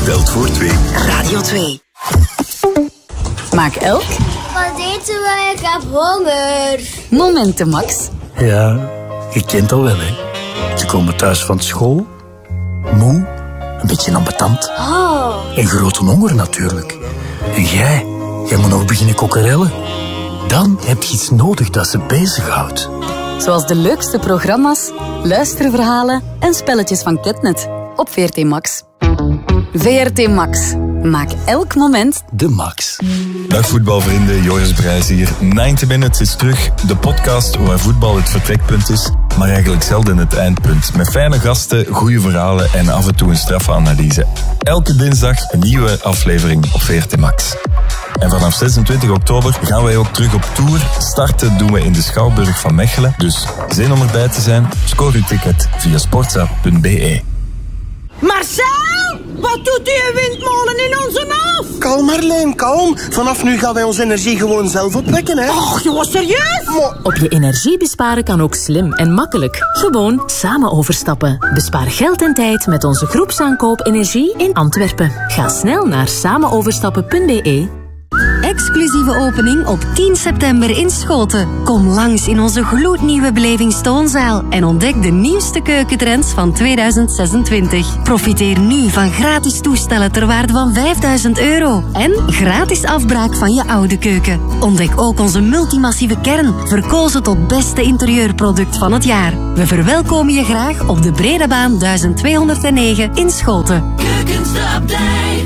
telt voor 2. Radio 2. Maak elk... Wat eten we? Ik heb honger. Momenten, Max. Ja, je kent al wel, hè. Ze komen thuis van school. Moe, een beetje ambetant. Oh. En grote honger natuurlijk. En jij moet nog beginnen kokkerellen. Dan heb je iets nodig dat ze bezighoudt. Zoals de leukste programma's, luisterverhalen en spelletjes van Ketnet. Op VRT Max. VRT Max. Maak elk moment de max. Dag voetbalvrienden, Joris Brijs hier. 90 Minutes is terug. De podcast waar voetbal het vertrekpunt is, maar eigenlijk zelden het eindpunt. Met fijne gasten, goede verhalen en af en toe een straffe analyse. Elke dinsdag een nieuwe aflevering op VRT Max. En vanaf 26 oktober gaan wij ook terug op tour. Starten doen we in de Schouwburg van Mechelen. Dus zin om erbij te zijn? Scoor uw ticket via sportza.be. Marcel, wat doet die windmolen in onze af? Kalm Marleen, kalm. Vanaf nu gaan wij onze energie gewoon zelf opwekken, hè. Och, joh, serieus? Op je energie besparen kan ook slim en makkelijk. Gewoon samen overstappen. Bespaar geld en tijd met onze groepsaankoop energie in Antwerpen. Ga snel naar samenoverstappen.be. Exclusieve opening op 10 september in Schoten. Kom langs in onze gloednieuwe beleving Stoonzaal en ontdek de nieuwste keukentrends van 2026. Profiteer nu van gratis toestellen ter waarde van €5.000 en gratis afbraak van je oude keuken. Ontdek ook onze multimassieve kern, verkozen tot beste interieurproduct van het jaar. We verwelkomen je graag op de Bredebaan 1209 in Schoten. Keukenstapdij.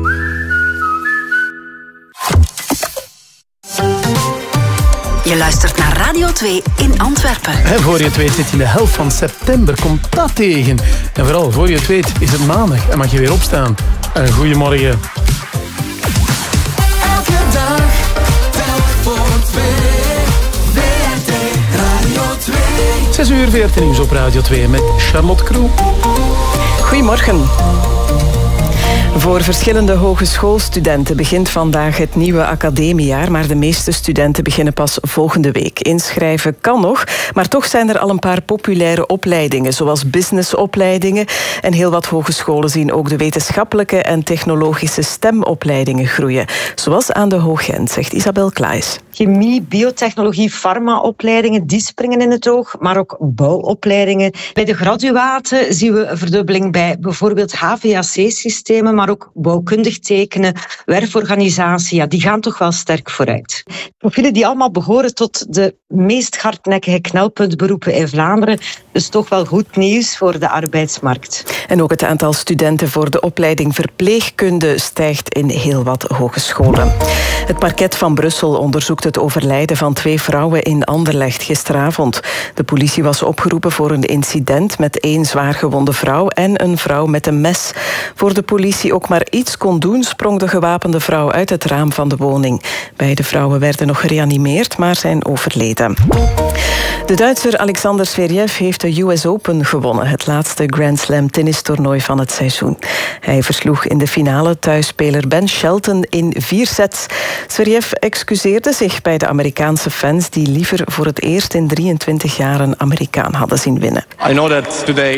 Je luistert naar Radio 2 in Antwerpen. En voor je het weet zit je in de helft van september. Komt dat tegen. En vooral voor je het weet is het maandag en mag je weer opstaan. Een goeiemorgen. Elke dag, telk voor 2. VRT Radio 2. 6 uur VRT Nieuws op Radio 2 met Charlotte Kroe. Goedemorgen. Voor verschillende hogeschoolstudenten begint vandaag het nieuwe academiejaar, maar de meeste studenten beginnen pas volgende week. Inschrijven kan nog, maar toch zijn er al een paar populaire opleidingen, zoals businessopleidingen. En heel wat hogescholen zien ook de wetenschappelijke en technologische STEM-opleidingen groeien. Zoals aan de Hoog-Gent, zegt Isabel Klaes. Chemie, biotechnologie, farmaopleidingen, die springen in het oog, maar ook bouwopleidingen. Bij de graduaten zien we een verdubbeling bij bijvoorbeeld HVAC-systemen, maar ook bouwkundig tekenen, werforganisatie, ja, die gaan toch wel sterk vooruit. Profielen die allemaal behoren tot de meest hardnekkige knelpuntberoepen in Vlaanderen, dus toch wel goed nieuws voor de arbeidsmarkt. En ook het aantal studenten voor de opleiding verpleegkunde stijgt in heel wat hogescholen. Het parket van Brussel onderzoekt het overlijden van 2 vrouwen in Anderlecht gisteravond. De politie was opgeroepen voor een incident met 1 zwaargewonde vrouw en een vrouw met een mes. Voor de politie ook maar iets kon doen, sprong de gewapende vrouw uit het raam van de woning. Beide vrouwen werden nog gereanimeerd, maar zijn overleden. De Duitser Alexander Zverev heeft de US Open gewonnen, het laatste Grand Slam tennistoernooi van het seizoen. Hij versloeg in de finale thuisspeler Ben Shelton in 4 sets. Zverev excuseerde zich bij de Amerikaanse fans die liever voor het eerst in 23 jaar een Amerikaan hadden zien winnen. I know that today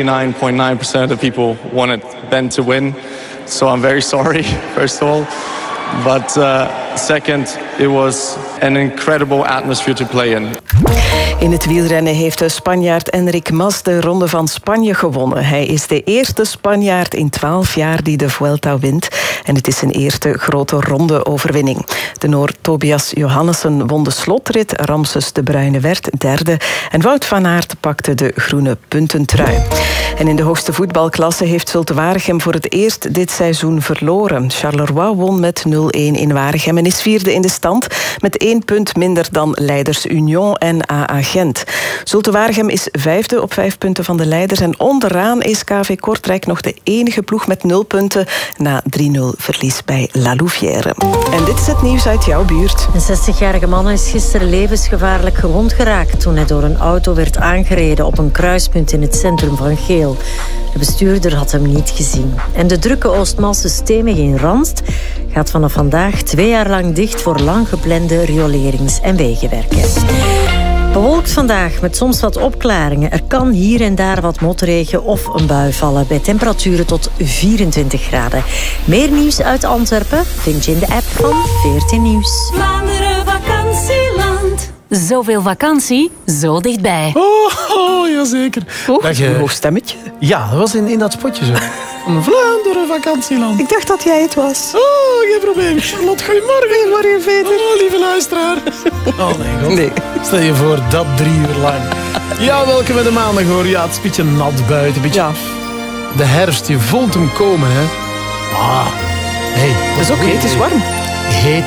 99.9% of people wanted Ben to win, so I'm very sorry, first of all. But second, it was an incredible atmosphere to play in. In het wielrennen heeft de Spanjaard Enric Mas de Ronde van Spanje gewonnen. Hij is de eerste Spanjaard in 12 jaar die de Vuelta wint. En het is zijn eerste grote ronde-overwinning. De Noor Tobias Johannessen won de slotrit. Ramses de Bruyne werd derde. En Wout van Aert pakte de groene puntentrui. En in de hoogste voetbalklasse heeft Zulte Waregem voor het eerst dit seizoen verloren. Charleroi won met 0-1 in Waregem en is vierde in de stand met 1 punt minder dan leiders Union en AA Gent. Zulte Waregem is vijfde op 5 punten van de leiders en onderaan is KV Kortrijk nog de enige ploeg met 0 punten na 3-0 verlies bij La Louvière. En dit is het nieuws uit jouw buurt. Een 60-jarige man is gisteren levensgevaarlijk gewond geraakt toen hij door een auto werd aangereden op een kruispunt in het centrum van Geel. De bestuurder had hem niet gezien. En de drukke Oostmalse Steenweg in Ranst gaat vanaf vandaag 2 jaar lang dicht voor lang geplande riolerings- en wegenwerken. Bewolkt vandaag met soms wat opklaringen. Er kan hier en daar wat motregen of een bui vallen bij temperaturen tot 24 graden. Meer nieuws uit Antwerpen vind je in de app van VRT Nieuws. Vlaanderen vakantieland. Zoveel vakantie, zo dichtbij. Oh, jazeker. Een hoog stemmetje. Ja, dat was in dat spotje zo. Een Vlaanderen vakantieland. Ik dacht dat jij het was. Oh, geen probleem. Charlotte, goedemorgen. Goedemorgen, Peter. Oh, lieve luisteraar. Oh, nee, God. Nee. Stel je voor, dat 3 uur lang. Ja, welkom bij de maandag, hoor. Ja, het is een beetje nat buiten. Beetje... Ja. De herfst, je voelt hem komen, hè. Ah, hey, dat is oké, het is warm. Heet